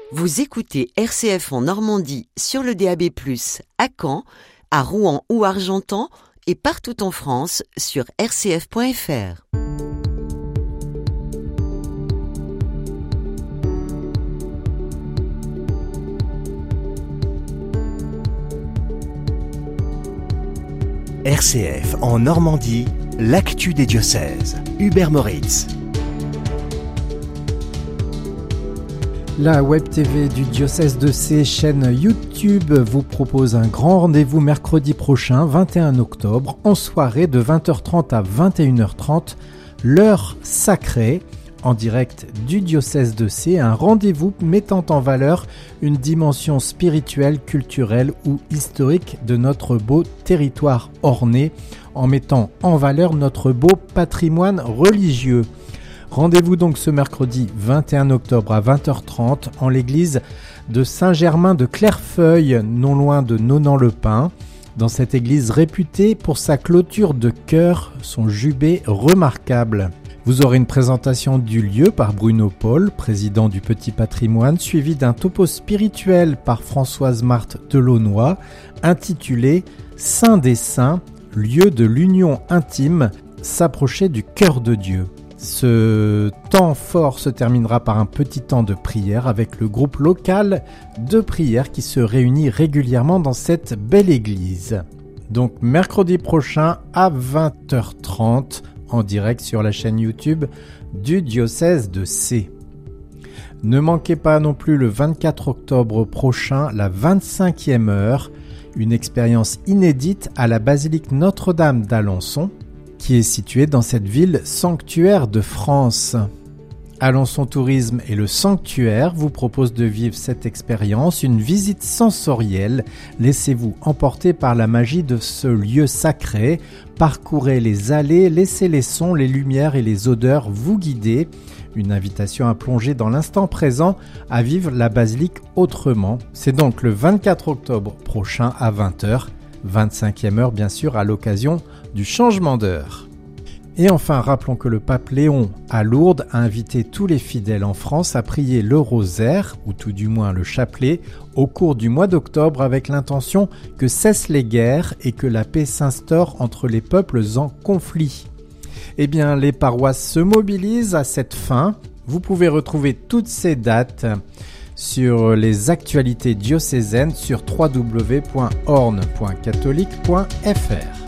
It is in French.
Vous écoutez RCF en Normandie sur le DAB+, à Caen, à Rouen ou Argentan et partout en France sur rcf.fr. RCF en Normandie, l'actu des diocèses. Hubert Moritz. La Web TV du diocèse de Sées, chaîne YouTube, vous propose un grand rendez-vous mercredi prochain, 21 octobre, en soirée de 20h30 à 21h30, l'heure sacrée, en direct du diocèse de Sées, un rendez-vous mettant en valeur une dimension spirituelle, culturelle ou historique de notre beau territoire orné, en mettant en valeur notre beau patrimoine religieux. Rendez-vous donc ce mercredi 21 octobre à 20h30 en l'église de Saint-Germain de Clairefeuille, non loin de Nonant-le-Pin. Dans cette église réputée pour sa clôture de chœur, son jubé remarquable. Vous aurez une présentation du lieu par Bruno Paul, président du Petit Patrimoine, suivi d'un topo spirituel par Françoise Marthe Delaunoy, intitulé « Saint des Saints, lieu de l'union intime, s'approcher du cœur de Dieu ». Ce temps fort se terminera par un petit temps de prière avec le groupe local de prière qui se réunit régulièrement dans cette belle église. Donc mercredi prochain à 20h30 en direct sur la chaîne YouTube du diocèse de Sées. Ne manquez pas non plus le 24 octobre prochain la 25e heure, une expérience inédite à la basilique Notre-Dame d'Alençon, qui est située dans cette ville sanctuaire de France. Alençon Tourisme et le Sanctuaire vous proposent de vivre cette expérience, une visite sensorielle. Laissez-vous emporter par la magie de ce lieu sacré. Parcourez les allées, laissez les sons, les lumières et les odeurs vous guider. Une invitation à plonger dans l'instant présent, à vivre la basilique autrement. C'est donc le 24 octobre prochain à 20h, 25e heure bien sûr à l'occasion du changement d'heure. Et enfin, rappelons que le pape Léon à Lourdes a invité tous les fidèles en France à prier le rosaire, ou tout du moins le chapelet, au cours du mois d'octobre avec l'intention que cessent les guerres et que la paix s'instaure entre les peuples en conflit. Eh bien, les paroisses se mobilisent à cette fin. Vous pouvez retrouver toutes ces dates sur les actualités diocésaines sur www.orne.catholique.fr.